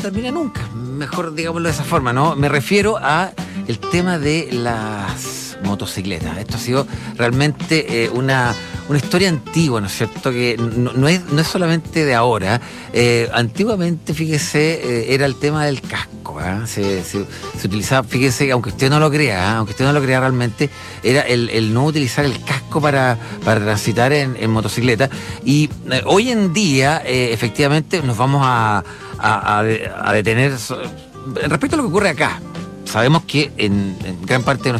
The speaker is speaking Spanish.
termina nunca. Mejor digámoslo de esa forma, ¿no? Me refiero a el tema de las motocicletas. Esto ha sido realmente una historia antigua, ¿no es cierto? Que no es solamente de ahora. Antiguamente, fíjese, era el tema del casco. Se utilizaba, fíjese, aunque usted no lo crea, realmente, era el no utilizar el casco para transitar en motocicleta. Y hoy en día, efectivamente, nos vamos a detener respecto a lo que ocurre acá. Sabemos que en gran parte de